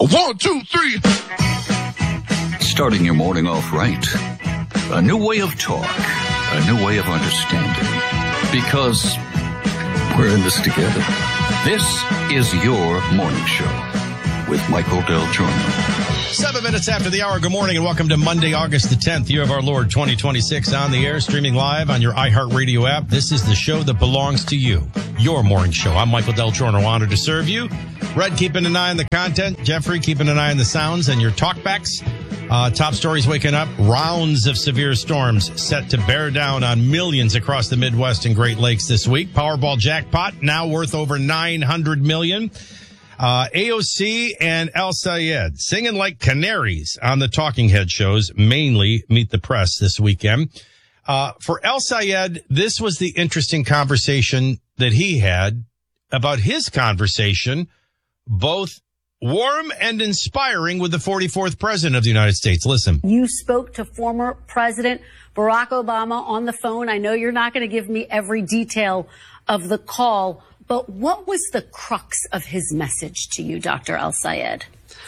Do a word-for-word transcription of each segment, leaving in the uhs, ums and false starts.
One, two, three. Starting your morning off right. A new way of talk. A new way of understanding. Because we're in this together. This is your morning show with Michael Del Giorno. Seven minutes after the hour. Good morning and welcome to Monday, August the tenth, year of our Lord twenty twenty-six, on the air, streaming live on your iHeartRadio app. This is the show that belongs to you, your morning show. I'm Michael Del Giorno, honored to serve you. Red keeping an eye on the content, Jeffrey keeping an eye on the sounds and your talkbacks. Uh, top stories waking up. Rounds of severe storms set to bear down on millions across the Midwest and Great Lakes this week. Powerball jackpot now worth over nine hundred million dollars. Uh, A O C and El Sayed singing like canaries on the Talking Head shows, mainly Meet the Press this weekend. Uh, for El Sayed, this was the interesting conversation that he had about his conversation, both warm and inspiring, with the forty-fourth president of the United States. Listen. You spoke to former President Barack Obama on the phone. I know you're not going to give me every detail of the call, but what was the crux of his message to you, Doctor El Sayed?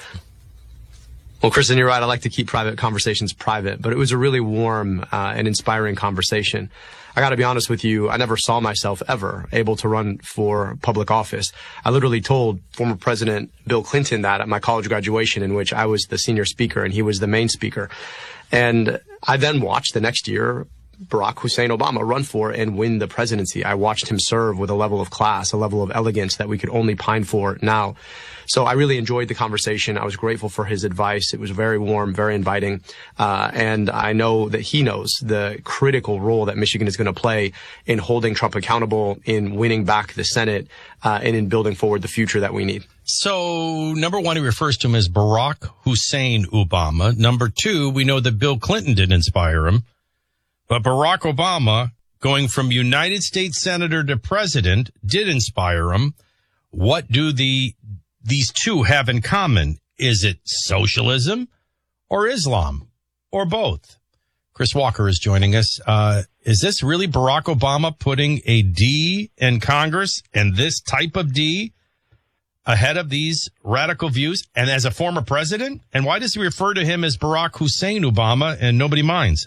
Well, Kristen, you're right. I like to keep private conversations private, but it was a really warm uh, and inspiring conversation. I got to be honest with you. I never saw myself ever able to run for public office. I literally told former President Bill Clinton that at my college graduation, in which I was the senior speaker and he was the main speaker. And I then watched the next year Barack Hussein Obama run for and win the presidency. I watched him serve with a level of class, a level of elegance that we could only pine for now. So I really enjoyed the conversation. I was grateful for his advice. It was very warm, very inviting. Uh, and I know that he knows the critical role that Michigan is going to play in holding Trump accountable, in winning back the Senate, uh, and in building forward the future that we need. So, number one, he refers to him as Barack Hussein Obama. Number two, we know that Bill Clinton did inspire him. But Barack Obama, going from United States Senator to president, did inspire him. What do the these two have in common? Is it socialism or Islam or both? Chris Walker is joining us. Uh, is this really Barack Obama putting a D in Congress, and this type of D, ahead of these radical views and as a former president? And why does he refer to him as Barack Hussein Obama and nobody minds?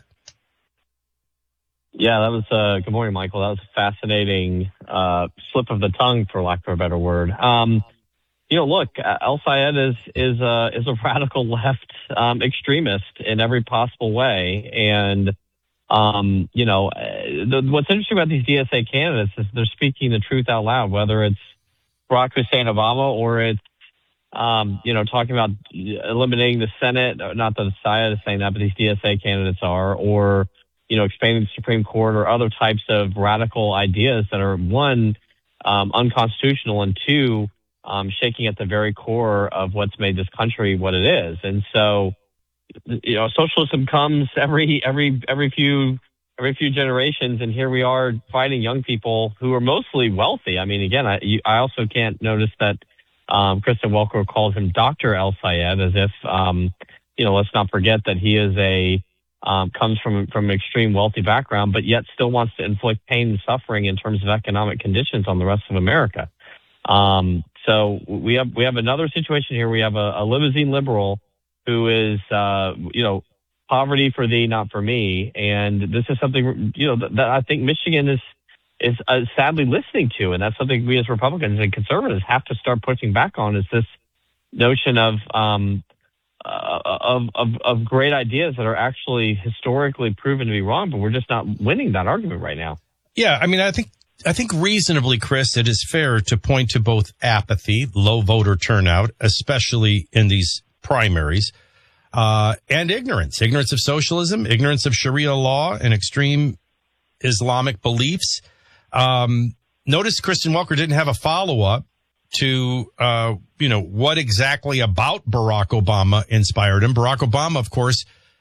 Yeah, that was, uh, good morning, Michael. That was a fascinating, uh, slip of the tongue, for lack of a better word. Um, you know, look, El Sayed is, is, uh, is a radical left, um, extremist in every possible way. And, um, you know, the, what's interesting about these D S A candidates is they're speaking the truth out loud, whether it's Barack Hussein Obama or it's, um, you know, talking about eliminating the Senate. Not that Sayed is saying that, but these D S A candidates are, or, you know, expanding the Supreme Court, or other types of radical ideas that are, one, um, unconstitutional, and two, um, shaking at the very core of what's made this country what it is. And so, you know, socialism comes every, every, every few, every few generations. And here we are fighting young people who are mostly wealthy. I mean, again, I, you, I also can't notice that, um, Kristen Welker calls him Doctor El Sayed, as if, um, you know, let's not forget that he is a, Um, comes from from an extreme wealthy background, but yet still wants to inflict pain and suffering in terms of economic conditions on the rest of America. Um, so we have we have another situation here. We have a, a limousine liberal who is, uh, you know, poverty for thee, not for me. And this is something, you know, that, that I think Michigan is is uh, sadly listening to, and that's something we as Republicans and conservatives have to start pushing back on. Is this notion of um, Uh, of, of, of great ideas that are actually historically proven to be wrong, but we're just not winning that argument right now. Yeah, I mean, I think I think reasonably, Chris, it is fair to point to both apathy, low voter turnout, especially in these primaries, uh, and ignorance, ignorance of socialism, ignorance of Sharia law and extreme Islamic beliefs. Um, notice Kristen Welker didn't have a follow-up to, uh, you know, what exactly about Barack Obama inspired him. Barack Obama, of course,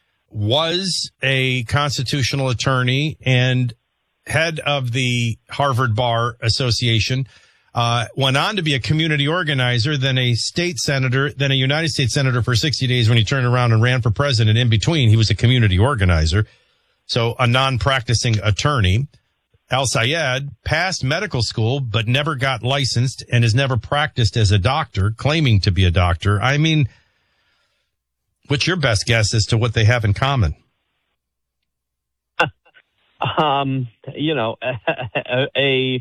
was a constitutional attorney and head of the Harvard Bar Association, uh, went on to be a community organizer, then a state senator, then a United States senator for sixty days when he turned around and ran for president. In between, he was a community organizer. So a non-practicing attorney. Al-Sayed passed medical school but never got licensed and has never practiced as a doctor, claiming to be a doctor. I mean, what's your best guess as to what they have in common? Um, you know, a, a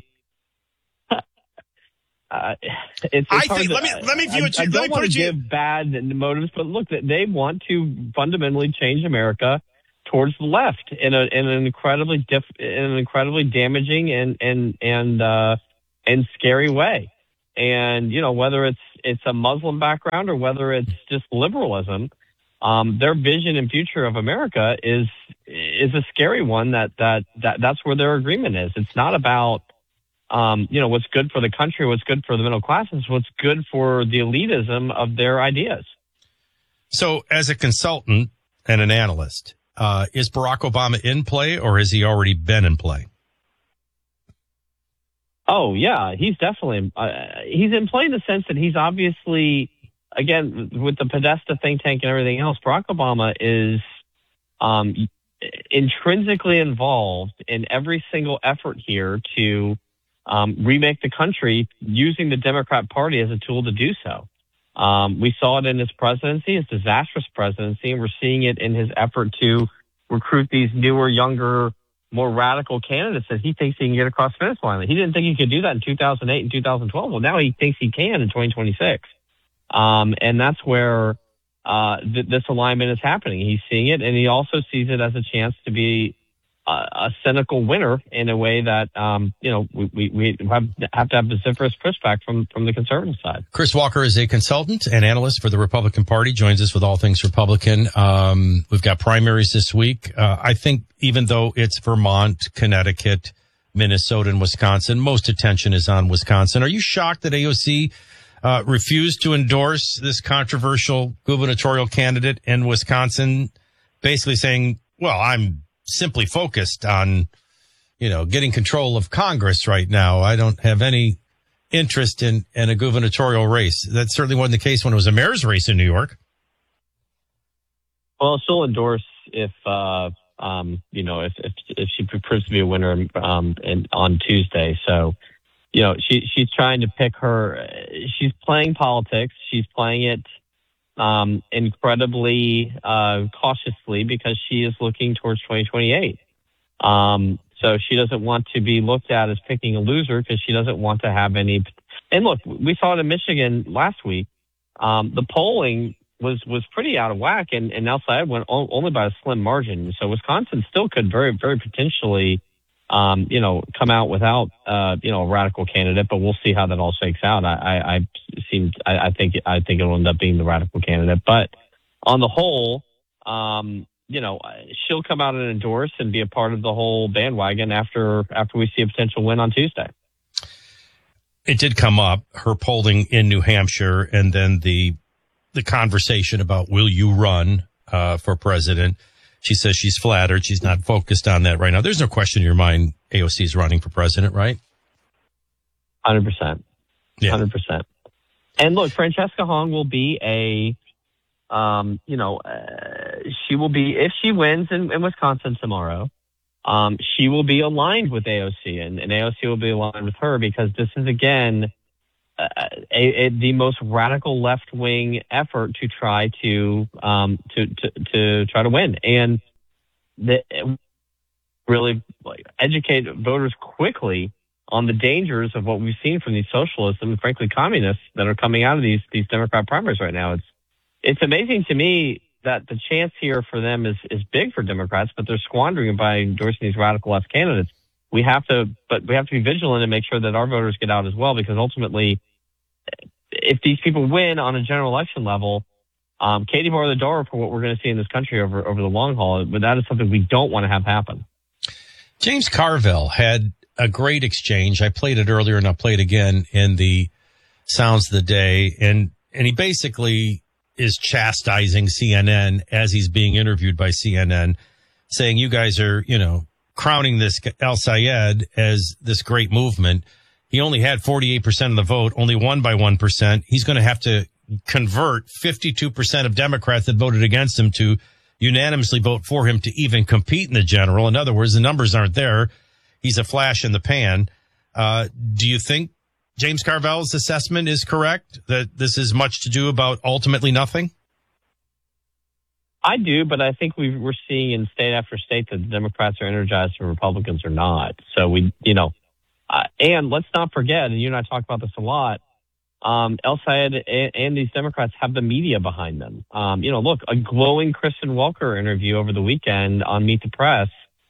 uh, it's, it's I hard think. to, let me let me view it. I, I let don't me want put to it give bad motives, but look, they want to fundamentally change America towards the left in a in an incredibly diff, in an incredibly damaging and and and uh, and scary way. And you know, whether it's it's a Muslim background or whether it's just liberalism. Um, their vision and future of America is is a scary one. That that that that's where their agreement is. It's not about um, you know what's good for the country, what's good for the middle classes, what's good for the elitism of their ideas. So, as a consultant and an analyst, uh, is Barack Obama in play, or has he already been in play? Oh yeah, he's definitely uh, he's in play in the sense that he's obviously. Again, with the Podesta think tank and everything else, Barack Obama is um, intrinsically involved in every single effort here to um, remake the country using the Democrat Party as a tool to do so. Um, we saw it in his presidency, his disastrous presidency, and we're seeing it in his effort to recruit these newer, younger, more radical candidates that he thinks he can get across the finish line. He didn't think he could do that in two thousand eight and two thousand twelve. Well, now he thinks he can in twenty twenty-six. Um, and that's where uh, th- this alignment is happening. He's seeing it, and he also sees it as a chance to be a, a cynical winner in a way that, um, you know, we, we, we have, have to have vociferous pushback from, from the conservative side. Chris Walker is a consultant and analyst for the Republican Party, joins us with all things Republican. Um, we've got primaries this week. Uh, I think even though it's Vermont, Connecticut, Minnesota, and Wisconsin, most attention is on Wisconsin. Are you shocked that A O C Uh, refused to endorse this controversial gubernatorial candidate in Wisconsin, basically saying, well, I'm simply focused on, you know, getting control of Congress right now. I don't have any interest in, in a gubernatorial race. That certainly wasn't the case when it was a mayor's race in New York. Well, she'll endorse if, uh, um, you know, if, if, if she proves to be a winner um, in, on Tuesday. So, you know, she she's trying to pick her. She's playing politics. She's playing it um, incredibly uh, cautiously because she is looking towards twenty twenty-eight. Um, so she doesn't want to be looked at as picking a loser because she doesn't want to have any. And look, we saw it in Michigan last week. Um, the polling was was pretty out of whack, and, and Al-Sayed went o- only by a slim margin. So Wisconsin still could very, very potentially. Um, you know, come out without, uh, you know, a radical candidate, but we'll see how that all shakes out. I, I, I seem, I, I think, I think it'll end up being the radical candidate, but on the whole, um, you know, she'll come out and endorse and be a part of the whole bandwagon after, after we see a potential win on Tuesday. It did come up, her polling in New Hampshire, and then the, the conversation about will you run, uh, for president. She says she's flattered. She's not focused on that right now. There's no question in your mind A O C is running for president, right? one hundred percent. Yeah. one hundred percent. And look, Francesca Hong will be a, um, you know, uh, she will be, if she wins in, in Wisconsin tomorrow, um, she will be aligned with A O C, and, and A O C will be aligned with her because this is, again, Uh, a, a, the most radical left-wing effort to try to um, to, to to try to win, and the, really like, educate voters quickly on the dangers of what we've seen from these socialists and frankly communists that are coming out of these these Democrat primaries right now. It's it's amazing to me that the chance here for them is is big for Democrats, but they're squandering it by endorsing these radical left candidates. We have to, but we have to be vigilant and make sure that our voters get out as well, because ultimately, if these people win on a general election level, um, Katie bar the door for what we're going to see in this country over over the long haul. But that is something we don't want to have happen. James Carville had a great exchange. I played it earlier and I'll play it again in the Sounds of the Day. And, and he basically is chastising C N N as he's being interviewed by C N N, saying, you guys are, you know, crowning this Al-Sayed as this great movement. He only had forty-eight percent of the vote, only won by one percent. He's going to have to convert fifty-two percent of Democrats that voted against him to unanimously vote for him to even compete in the general. In other words, the numbers aren't there. he's a flash in the pan. Uh, do you think James Carville's assessment is correct, that this is much to do about ultimately nothing? I do, but I think we we're seeing in state after state that the Democrats are energized and Republicans are not. So we, you know, uh, and let's not forget, and you and I talk about this a lot, um, El-Sayed and, and these Democrats have the media behind them. Um, you know, look, a glowing Kristen Welker interview over the weekend on Meet the Press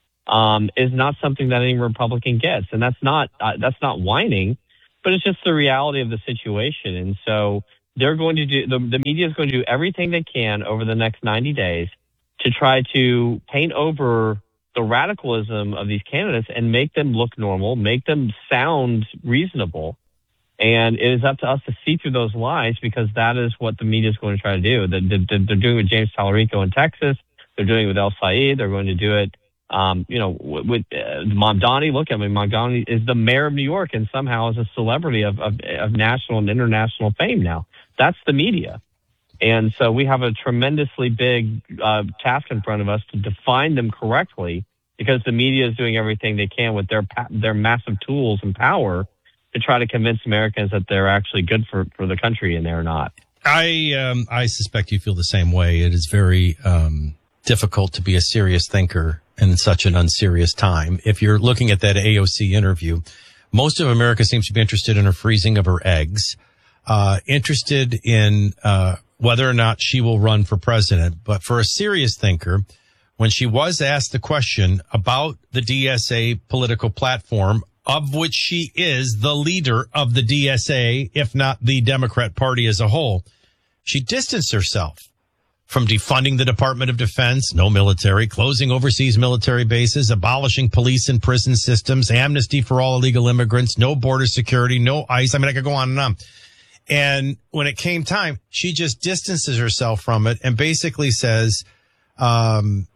um, is not something that any Republican gets. And that's not, uh, that's not whining, but it's just the reality of the situation. And so they're going to do, the, the media is going to do everything they can over the next ninety days to try to paint over the radicalism of these candidates and make them look normal, make them sound reasonable. And it is up to us to see through those lies, because that is what the media is going to try to do. They're, they're doing it with James Talarico in Texas. They're doing it with El-Sayed. They're going to do it, um, you know, with uh, Mamdani. Look, I mean, Mamdani is the mayor of New York and somehow is a celebrity of, of, of national and international fame now. That's the media. And so we have a tremendously big uh, task in front of us to define them correctly, because the media is doing everything they can with their their massive tools and power to try to convince Americans that they're actually good for, for the country, and they're not. I um, I suspect you feel the same way. It is very um, difficult to be a serious thinker in such an unserious time. If you're looking at that A O C interview, most of America seems to be interested in her freezing of her eggs. Uh, interested in uh, whether or not she will run for president. But for a serious thinker, when she was asked the question about the D S A political platform, of which she is the leader of the D S A, if not the Democrat Party as a whole, she distanced herself from defunding the Department of Defense, no military, closing overseas military bases, abolishing police and prison systems, amnesty for all illegal immigrants, no border security, no ICE. I mean, I could go on and on. And when it came time, she just distances herself from it and basically says, um,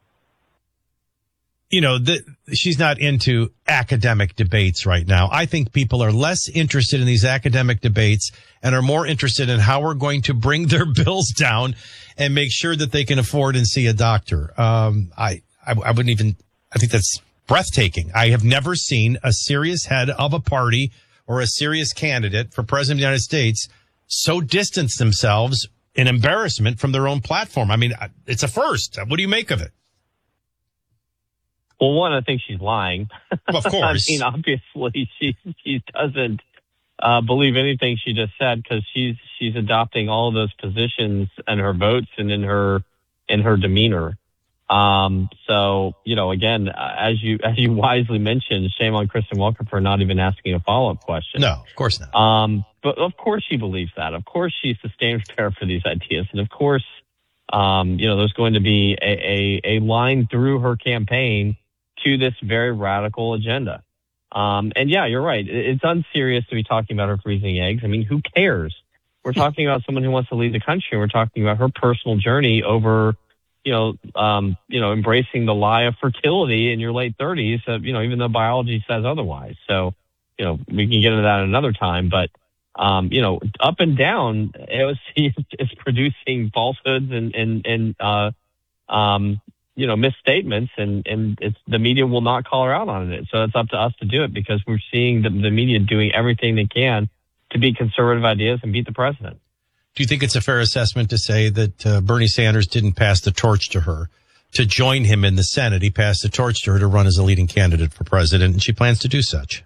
you know, the, she's not into academic debates right now. I think people are less interested in these academic debates and are more interested in how we're going to bring their bills down and make sure that they can afford and see a doctor. Um, I, I, I wouldn't even, I think that's breathtaking. I have never seen a serious head of a party or a serious candidate for president of the United States so distance themselves in embarrassment from their own platform. I mean, it's a first. What do you make of it? Well, one, I think she's lying. Well, of course. I mean, obviously, she she doesn't uh, believe anything she just said, because she's she's adopting all of those positions in her votes and in her in her demeanor. Um, so, you know, again, as you as you wisely mentioned, shame on Kristen Welker for not even asking a follow up question. No, of course not. Um, but of course she believes that. Of course she's sustained prepared for these ideas, and of course, um, you know, there's going to be a, a a line through her campaign to this very radical agenda. Um, and yeah, you're right. It's unserious to be talking about her freezing eggs. I mean, who cares? We're talking about someone who wants to lead the country. We're talking about her personal journey over, you know, um, you know, embracing the lie of fertility in your late thirties, uh, you know, even though biology says otherwise. So, you know, we can get into that another time, but, um, you know, up and down, A O C is producing falsehoods and, and, and, uh, um, you know, misstatements, and, and it's, the media will not call her out on it. So it's up to us to do it, because we're seeing the, the media doing everything they can to beat conservative ideas and beat the president. Do you think it's a fair assessment to say that uh, Bernie Sanders didn't pass the torch to her to join him in the Senate? He passed the torch to her to run as a leading candidate for president, and she plans to do such.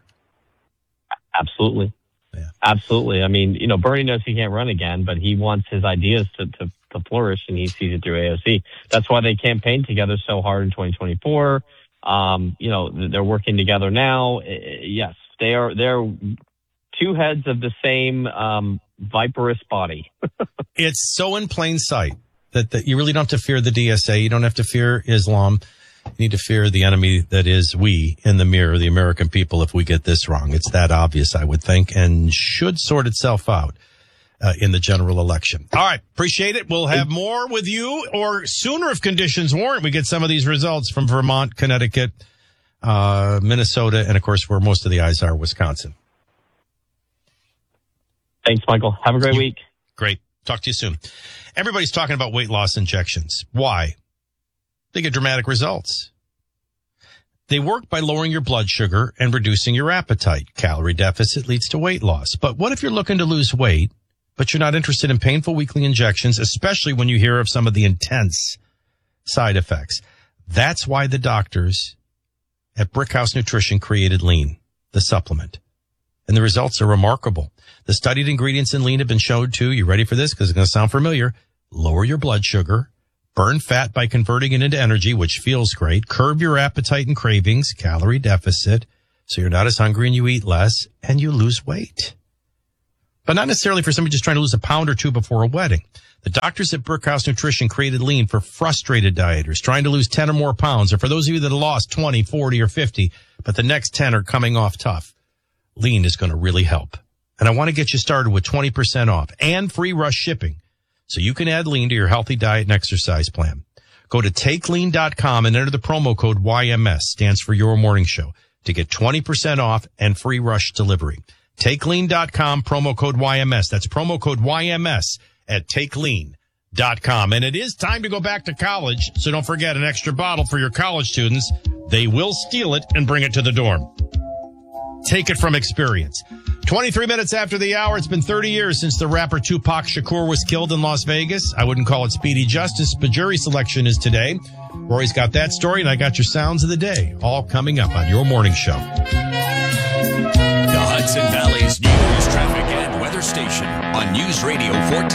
Absolutely. Yeah. Absolutely. I mean, you know, Bernie knows he can't run again, but he wants his ideas to, to to flourish, and he sees it through A O C. That's why they campaigned together so hard in twenty twenty-four. Um, you know, they're working together now. Yes, they are. They're two heads of the same um, viperous body. It's so in plain sight that, that you really don't have to fear the D S A. You don't have to fear Islam. You need to fear the enemy that is we in the mirror, the American people, if we get this wrong. It's that obvious, I would think, and should sort itself out Uh, in the general election. All right. Appreciate it. We'll have more with you, or sooner if conditions warrant. We get some of these results from Vermont, Connecticut, uh, Minnesota, and of course where most of the eyes are, Wisconsin. Thanks, Michael. Have a great week. Great. Talk to you soon. Everybody's talking about weight loss injections. Why? They get dramatic results. They work by lowering your blood sugar and reducing your appetite. Calorie deficit leads to weight loss. But what if you're looking to lose weight, but you're not interested in painful weekly injections, especially when you hear of some of the intense side effects? That's why the doctors at Brickhouse Nutrition created Lean, the supplement. And the results are remarkable. The studied ingredients in Lean have been shown to, you ready for this? Because it's going to sound familiar. Lower your blood sugar, burn fat by converting it into energy, which feels great, curb your appetite and cravings, calorie deficit, so you're not as hungry and you eat less, and you lose weight. But not necessarily for somebody just trying to lose a pound or two before a wedding. The doctors at Brickhouse Nutrition created Lean for frustrated dieters trying to lose ten or more pounds, or for those of you that have lost twenty, forty, or fifty, but the next ten are coming off tough. Lean is going to really help. And I want to get you started with twenty percent off and free rush shipping so you can add Lean to your healthy diet and exercise plan. Go to take lean dot com and enter the promo code Y M S, stands for Your Morning Show, to get twenty percent off and free rush delivery. take lean dot com, promo code Y M S. That's promo code Y M S at take lean dot com. And it is time to go back to college, so don't forget an extra bottle for your college students. They will steal it and bring it to the dorm. Take it from experience. twenty-three minutes after the hour, it's been thirty years since the rapper Tupac Shakur was killed in Las Vegas. I wouldn't call it speedy justice, but jury selection is today. Rory's got that story, and I got your sounds of the day, all coming up on Your Morning Show. The Hudson Valley's news, traffic, and weather station on News Radio fourteen.